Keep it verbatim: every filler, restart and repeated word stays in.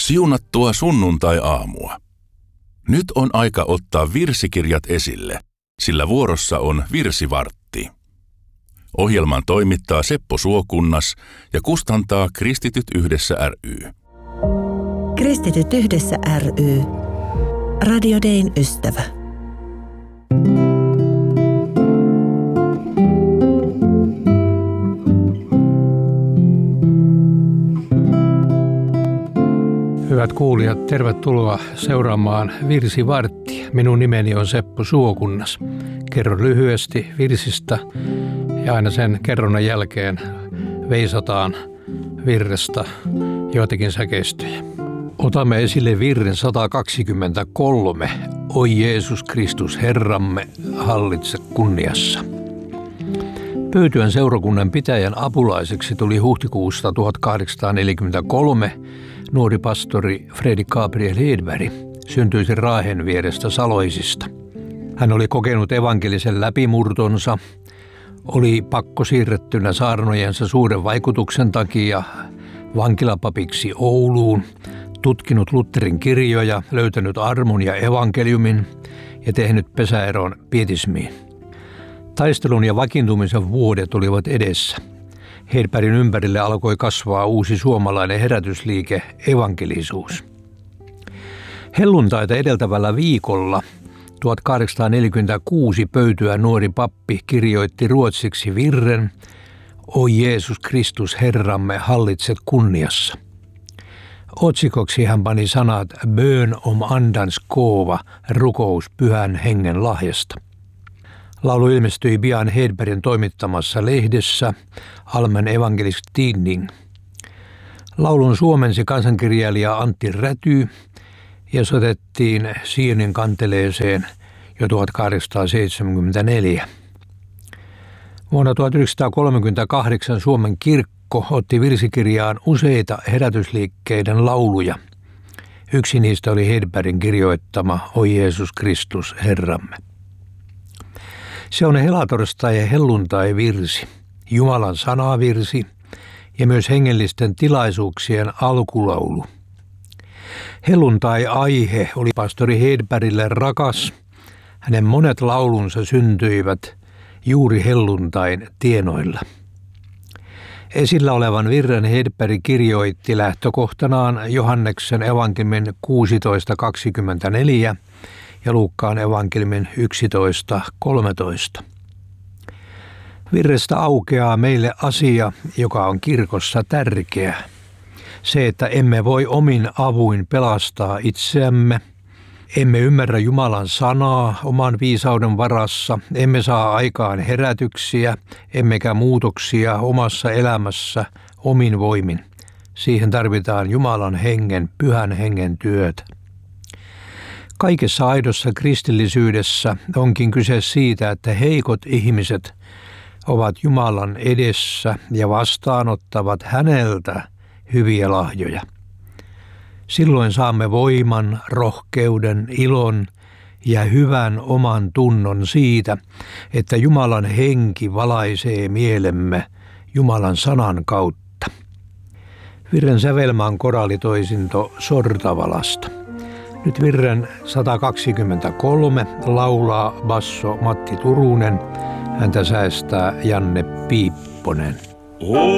Siunattua sunnuntai-aamua. Nyt on aika ottaa virsikirjat esille, sillä vuorossa on virsivartti. Ohjelman toimittaa Seppo Suokunnas ja kustantaa Kristityt yhdessä ry. Kristityt yhdessä ry. Radio Dayn ystävä. Hyvät kuulijat, tervetuloa seuraamaan Virsivarttia. Minun nimeni on Seppo Suokunnas. Kerron lyhyesti virsistä ja aina sen kerronnan jälkeen veisataan virrestä joitakin säkeistöjä. Otamme esille virren sata kaksikymmentäkolme. Oi Jeesus Kristus Herramme, hallitse kunniassa. Pöytyän seurakunnan pitäjän apulaiseksi tuli huhtikuusta tuhatkahdeksansataaneljäkymmentäkolme nuori pastori Fredrik Gabriel Hedberg, syntyisin Raahen vierestä Saloisista. Hän oli kokenut evankelisen läpimurtonsa, oli pakko siirrettynä saarnojensa suuren vaikutuksen takia vankilapapiksi Ouluun, tutkinut Lutherin kirjoja, löytänyt armon ja evankeliumin ja tehnyt pesäeron pietismiin. Taistelun ja vakiintumisen vuodet olivat edessä. Hedbergin ympärille alkoi kasvaa uusi suomalainen herätysliike, evankelisuus. Helluntaita edeltävällä viikolla tuhatkahdeksansataaneljäkymmentäkuusi Pöytyän nuori pappi kirjoitti ruotsiksi virren Oi Jeesus Kristus Herramme, hallitset kunniassa. Otsikoksi hän pani sanat Bön om andans gåva, rukous pyhän hengen lahjasta. Laulu ilmestyi pian Hedbergin toimittamassa lehdessä Allmän Evangelisk Tidning. Laulun suomensi kansankirjailija Antti Räty ja soitettiin Sionin kanteleeseen jo tuhatkahdeksansataaseitsemänkymmentäneljä. Vuonna tuhatyhdeksänsataakolmekymmentäkahdeksan Suomen kirkko otti virsikirjaan useita herätysliikkeiden lauluja. Yksi niistä oli Hedbergin kirjoittama Oi Jeesus Kristus Herramme. Se on helatorstai- ja helluntai-virsi, Jumalan sanavirsi ja myös hengellisten tilaisuuksien alkulaulu. Helluntai-aihe oli pastori Hedbergille rakas. Hänen monet laulunsa syntyivät juuri helluntain tienoilla. Esillä olevan virren Hedberg kirjoitti lähtökohtanaan Johanneksen evankeliumin kuusitoista kaksikymmentäneljä ja Luukkaan evankeliumin yksitoista kolmetoista. Virrestä aukeaa meille asia, joka on kirkossa tärkeä. Se, että emme voi omin avuin pelastaa itseämme, emme ymmärrä Jumalan sanaa oman viisauden varassa, emme saa aikaan herätyksiä, emmekä muutoksia omassa elämässä omin voimin. Siihen tarvitaan Jumalan hengen, pyhän hengen työtä. Kaikessa aidossa kristillisyydessä onkin kyse siitä, että heikot ihmiset ovat Jumalan edessä ja vastaanottavat häneltä hyviä lahjoja. Silloin saamme voiman, rohkeuden, ilon ja hyvän oman tunnon siitä, että Jumalan henki valaisee mielemme Jumalan sanan kautta. Virren sävelmä on koraalitoisinto Sortavalasta. Nyt virren sata kaksikymmentäkolme laulaa basso Matti Turunen, häntä säestää Janne Piipponen.